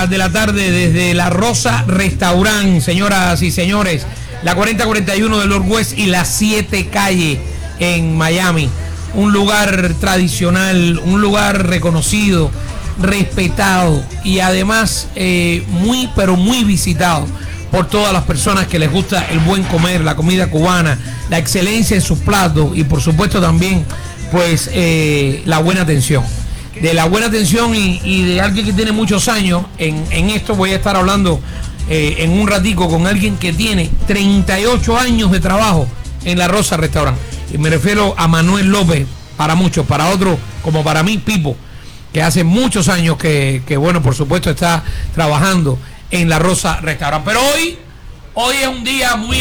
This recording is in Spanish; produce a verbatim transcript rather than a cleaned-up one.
de la tarde desde La Rosa Restaurant, señoras y señores, la cuarenta cuarenta y uno del Northwest y la siete calle en Miami. Un lugar tradicional, un lugar reconocido, respetado y además eh, muy, pero muy visitado por todas las personas que les gusta el buen comer, la comida cubana, la excelencia en sus platos y por supuesto también pues eh, la buena atención. De la buena atención y, y de alguien que tiene muchos años en, en esto voy a estar hablando eh, en un ratico con alguien que tiene treinta y ocho años de trabajo en La Rosa Restaurant. Y me refiero a Manuel López, para muchos, para otros, como para mí, Pipo, que hace muchos años que, que bueno, por supuesto está trabajando en La Rosa Restaurant. Pero hoy, hoy es un día muy